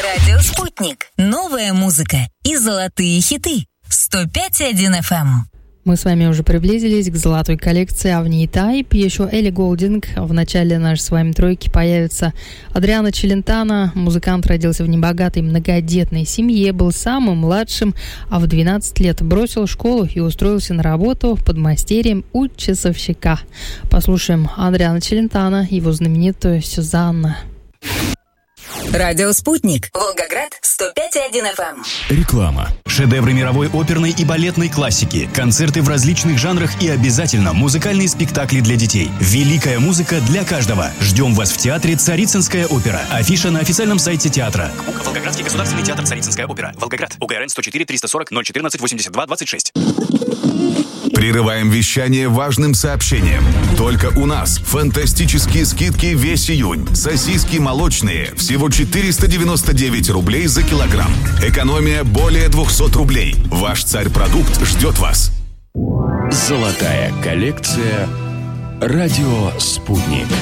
Радио «Спутник». Новая музыка и золотые хиты. 105.1 FM. Мы с вами уже приблизились к золотой коллекции Авни и Тайп. Еще Элли Голдинг. В начале нашей с вами тройки появится Адриано Челентано. Музыкант родился в небогатой многодетной семье, был самым младшим, а в 12 лет бросил школу и устроился на работу подмастерьем у часовщика. Послушаем Адриано Челентано, его знаменитую «Сюзанна». Радио «Спутник». Волгоград, 105.1 FM. Реклама. Шедевры мировой оперной и балетной классики, концерты в различных жанрах и обязательно музыкальные спектакли для детей. Великая музыка для каждого. Ждем вас в театре «Царицынская опера». Афиша на официальном сайте театра. Волгоградский государственный театр «Царицынская опера». Волгоград. УГРН 104 340 014 82 26. Прерываем вещание важным сообщением. Только у нас фантастические скидки весь июнь. Сосиски молочные всего 499 рублей за килограмм. Экономия более 200 рублей. Ваш царь-продукт ждет вас. Золотая коллекция «Радио Спутник».